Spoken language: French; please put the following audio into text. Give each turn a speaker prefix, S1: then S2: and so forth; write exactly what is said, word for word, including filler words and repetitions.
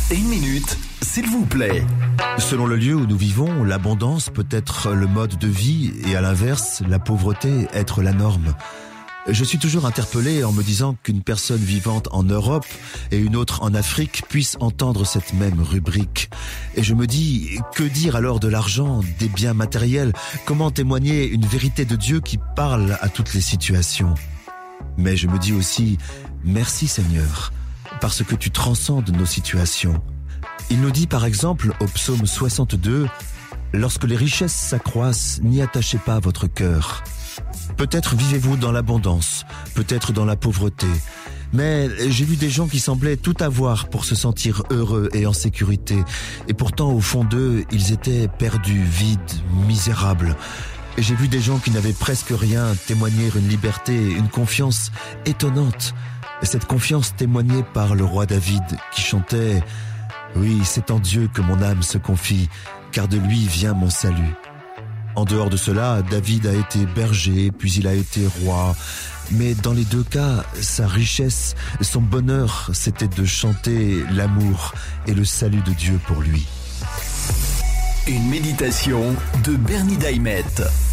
S1: Une minute, s'il vous plaît.
S2: Selon le lieu où nous vivons, l'abondance peut être le mode de vie et à l'inverse, la pauvreté être la norme. Je suis toujours interpellé en me disant qu'une personne vivante en Europe et une autre en Afrique puissent entendre cette même rubrique. Et je me dis, que dire alors de l'argent, des biens matériels? Comment témoigner une vérité de Dieu qui parle à toutes les situations? Mais je me dis aussi, merci Seigneur, parce que tu transcendes nos situations. Il nous dit par exemple au psaume soixante-deux, « Lorsque les richesses s'accroissent, n'y attachez pas votre cœur. » Peut-être vivez-vous dans l'abondance, peut-être dans la pauvreté, mais j'ai vu des gens qui semblaient tout avoir pour se sentir heureux et en sécurité, et pourtant au fond d'eux, ils étaient perdus, vides, misérables. Et j'ai vu des gens qui n'avaient presque rien témoigner une liberté, une confiance étonnante. Et cette confiance témoignée par le roi David qui chantait « Oui, c'est en Dieu que mon âme se confie, car de lui vient mon salut. » En dehors de cela, David a été berger, puis il a été roi. Mais dans les deux cas, sa richesse, son bonheur, c'était de chanter l'amour et le salut de Dieu pour lui.
S1: Une méditation de Bernie Daimette.